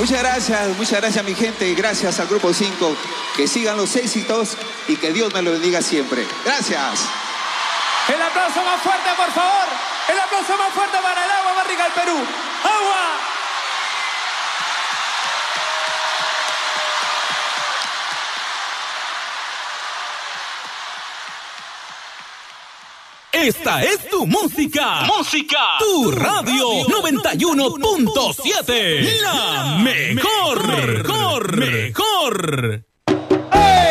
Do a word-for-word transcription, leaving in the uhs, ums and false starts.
Muchas gracias, muchas gracias mi gente y gracias al Grupo cinco. Que sigan los éxitos y que Dios me lo bendiga siempre. Gracias. El aplauso más fuerte, por favor. El aplauso más fuerte para el agua más rica del Perú. ¡Agua! Esta es tu música. Música. Tu radio noventa y uno punto siete. La mejor. Mejor. Mejor.